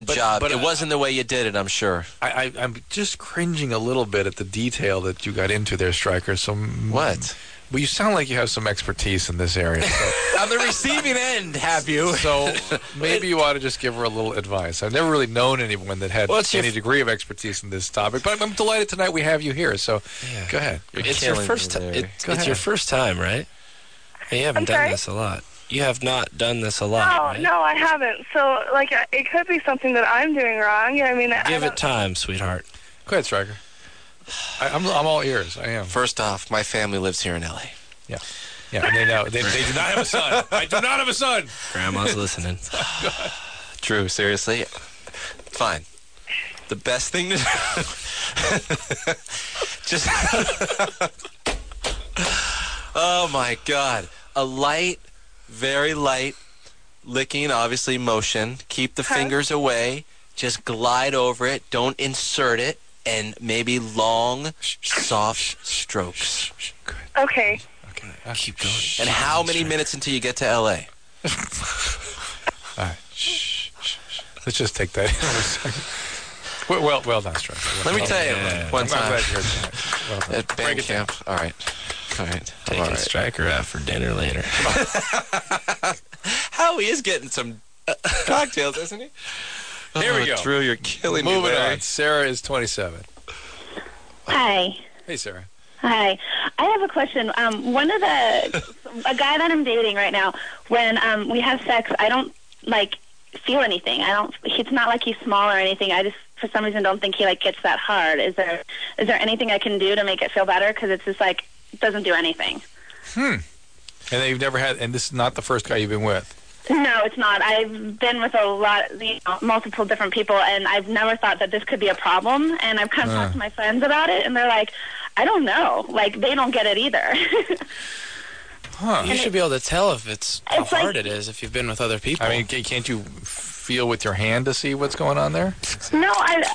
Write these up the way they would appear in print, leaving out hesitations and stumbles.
job. It wasn't the way you did it, I'm sure. I'm just cringing a little bit at the detail that you got into there, Stryker. So what? Well, you sound like you have some expertise in this area. So. On the receiving end, have you? So maybe you ought to just give her a little advice. I've never really known anyone that had any degree of expertise in this topic, but I'm delighted tonight we have you here. So go ahead. It's your first time. It's your first time, right? You haven't done this a lot. You have not done this a lot, right? No, I haven't. So, like, it could be something that I'm doing wrong. I mean, give it time, sweetheart. Go ahead, Stryker. I'm all ears. I am. First off, my family lives here in L.A. Yeah, and they know. They do not have a son. I do not have a son. Grandma's listening. True, seriously. Fine. The best thing to do... Just... Oh, my God. A light, very light licking, obviously motion. Keep the fingers away. Just glide over it. Don't insert it. And maybe long, soft strokes. Okay. Keep going. And how many minutes until you get to L.A.? All right. Let's just take that in for a second. Well done, Stryker. Let me tell you one time. I'm glad you heard that. Well done. At band camp. All right. Taking Stryker out for dinner later. Howie is getting some cocktails, isn't he? Here we go. Drew, you're killing me. Moving on. Sarah is 27. Hi. Hey, Sarah. Hi. I have a question. A guy that I'm dating right now, when we have sex, I don't, feel anything. It's not like he's small or anything. I just, for some reason, don't think he, gets that hard. Is there anything I can do to make it feel better? Because it's just, it doesn't do anything. And you've never had, and this is not the first guy you've been with? No, it's not. I've been with multiple different people, and I've never thought that this could be a problem. And I've kind of talked to my friends about it, and they're like, I don't know. They don't get it either. You should be able to tell if it's how hard it is if you've been with other people. I mean, can't you feel with your hand to see what's going on there? No,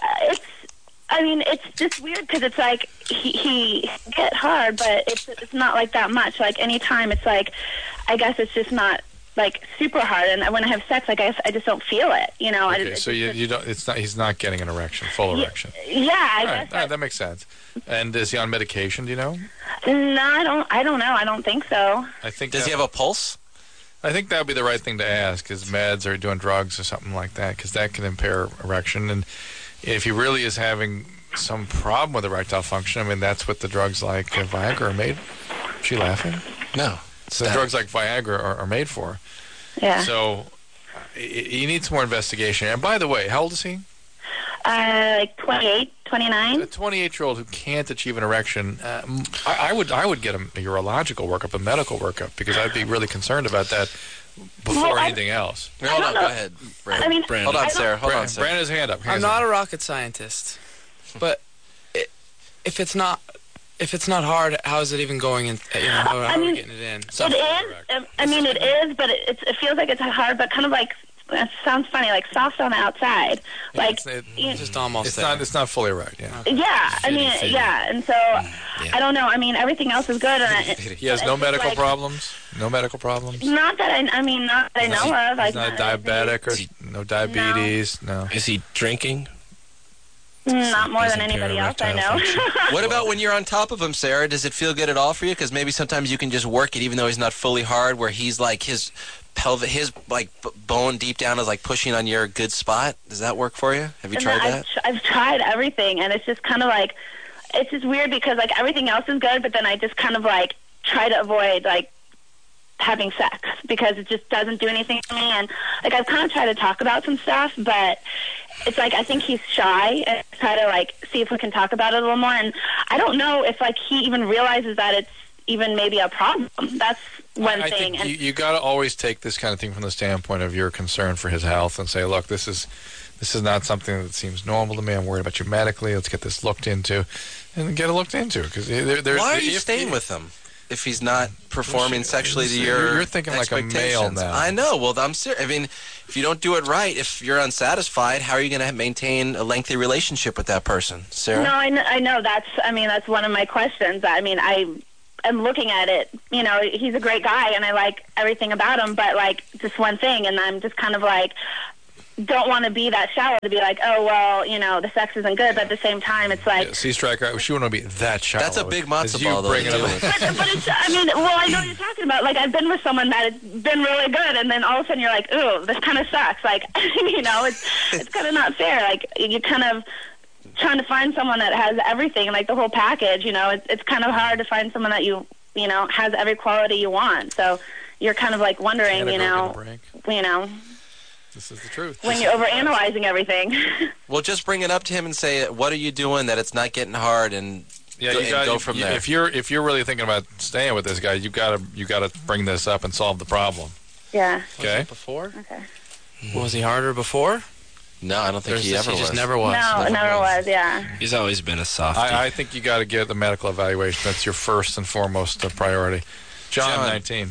it's just weird because it's he get hard, but it's not that much. Any time it's I guess it's just not super hard, and when I have sex, I guess I just don't feel it. Okay, so you don't. It's not. He's not getting an erection, full erection. Yeah, I guess. All right, that makes sense. And is he on medication? Do you know? No, I don't know. I don't think so. Does he have a pulse? I think that would be the right thing to ask: is meds or doing drugs or something like that? Because that can impair erection, and if he really is having some problem with erectile function, I mean, that's what the drugs like Viagra are made. Is she laughing? No. So drugs like Viagra are made for. Yeah. So you need some more investigation. And by the way, how old is he? 28, 29. A 28-year-old who can't achieve an erection. I would get a urological workup, a medical workup, because I'd be really concerned about that before anything else. Hold on, go ahead, Brandon. Hold on, Sarah. Brandon has a hand up. I'm not a rocket scientist, but if it's not hard, how is it even going in? How are we getting it in? It is. It is, but it feels like it's hard, but kind of it sounds funny, soft on the outside. It's just almost there. It's not fully erect, yeah. Yeah, and so, I don't know. Everything else is good. And he has no medical problems? No medical problems? Not that I know of. He's not diabetic or no diabetes? No. Is he drinking? Not more than anybody else I know. What about when you're on top of him, Sarah? Does it feel good at all for you? Because maybe sometimes you can just work it even though he's not fully hard, where he's his pelvic, bone deep down is pushing on your good spot. Does that work for you? Have you tried that? I've tried everything, and it's just kind of it's just weird because everything else is good, but then I just kind of try to avoid having sex because it just doesn't do anything for me. And I've kind of tried to talk about some stuff, but it's I think he's shy, and try to see if we can talk about it a little more. And I don't know if he even realizes that it's even maybe a problem. That's one thing. I think you got to always take this kind of thing from the standpoint of your concern for his health and say, look, this is not something that seems normal to me. I'm worried about you medically. Let's get this looked into, and get it looked into. Because why are you staying with him if he's not performing sexually to your You're thinking like a male now. I know. Well, I'm serious. If you don't do it right, if you're unsatisfied, how are you going to maintain a lengthy relationship with that person, Sarah? No, I know. That's one of my questions. I'm looking at it. He's a great guy, and I like everything about him. But just one thing, and I'm just kind of don't want to be that shallow to be like, oh, well, you know, the sex isn't good, but at the same time, it's like... Yeah, Striker, she wouldn't want to be that shallow. That's a big matzo ball, though. but it's, I mean, well, I know what you're talking about. Like, I've been with someone that has been really good, and then all of a sudden you're like, ooh, this kind of sucks. Like, you know, it's kind of not fair. Like, you kind of trying to find someone that has everything, like the whole package, you know, it's kind of hard to find someone that you know, has every quality you want. So you're kind of like wondering, you know... This is the truth. When you're overanalyzing everything. Well, just bring it up to him and say, "What are you doing that it's not getting hard?" And go from there. If you're really thinking about staying with this guy, you gotta bring this up and solve the problem. Yeah. Okay. Was it before? Okay. Was he harder before? No, I don't think he ever was. He just never was. No, never was. Yeah. He's always been a softie. I think you got to get the medical evaluation. That's your first and foremost priority. John, 19.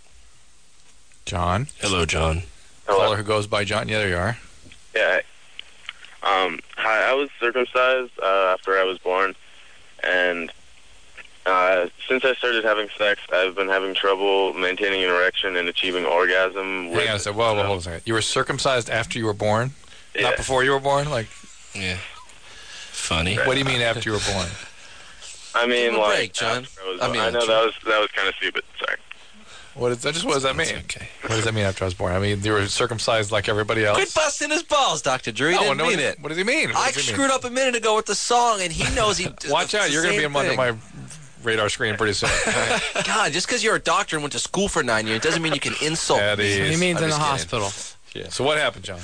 John. Hello, John. Caller who goes by John. Yeah, there you are. Yeah. Hi, I was circumcised after I was born, and since I started having sex, I've been having trouble maintaining an erection and achieving orgasm. Hang on a second. Hold on a second. You were circumcised after you were born? Yeah. Not before you were born? Like, yeah. Funny. What do you mean after you were born? I mean, like, break, John. I know that was kind of stupid. Sorry. What does that mean? Okay. What does that mean after I was born? I mean, you were circumcised like everybody else? Quit busting his balls, Dr. Drew. He didn't mean it. What does he mean? I screwed up a minute ago with the song, and he knows he... Watch out. You're going to be under my radar screen pretty soon. God, just because you're a doctor and went to school for 9 years doesn't mean you can insult me. He means in the hospital. Yeah. So what happened, John?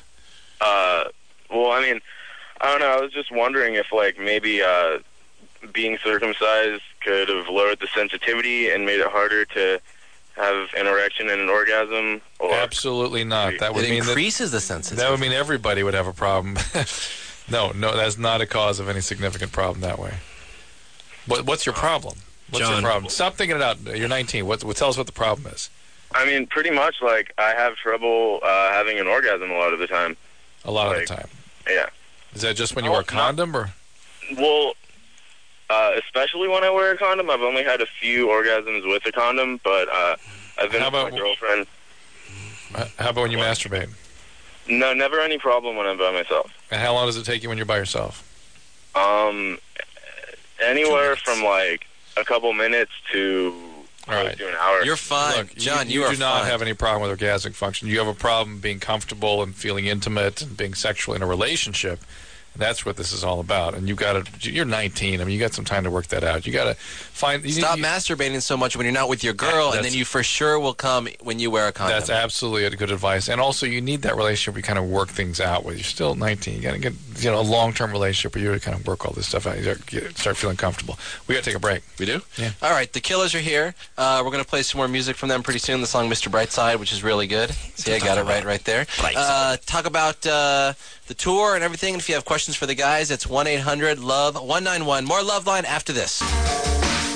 Well, I mean, I don't know. I was just wondering if, like, maybe being circumcised could have lowered the sensitivity and made it harder to have an erection and an orgasm. Or absolutely not. That would mean increases the sensitivity. That would mean everybody would have a problem. No, that's not a cause of any significant problem that way. What's your problem? What's your problem? Stop thinking it out. You're 19. Tell us what the problem is. I mean, pretty much, like, I have trouble having an orgasm a lot of the time. A lot of the time? Yeah. Is that just when you wear a condom, or? Well, especially when I wear a condom. I've only had a few orgasms with a condom, but I've been with my girlfriend. How about when you masturbate? No, never any problem when I'm by myself. And how long does it take you when you're by yourself? Anywhere from, like, a couple minutes to... All right. To an hour. You're fine. Look, John, you are do not fine. have any problem with orgasmic function. You have a problem being comfortable and feeling intimate and being sexual in a relationship. That's what this is all about. And you're 19. I mean, you got some time to work that out. You got to find... Stop masturbating so much when you're not with your girl, and then you for sure will come when you wear a condom. That's absolutely a good advice. And also, you need that relationship where you kind of work things out with. You're still 19. You got to get a long-term relationship where you kind of work all this stuff out. You start feeling comfortable. We got to take a break. We do? Yeah. All right, the Killers are here. We're going to play some more music from them pretty soon. The song Mr. Brightside, which is really good. See, I got it right there. Talk about the tour and everything. And if you have questions for the guys, it's 1-800-LOVE-191. More Love Line after this.